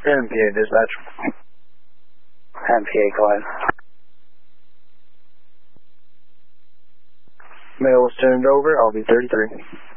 MPA dispatch. MPA, go ahead. Mail was turned over, I'll be 33.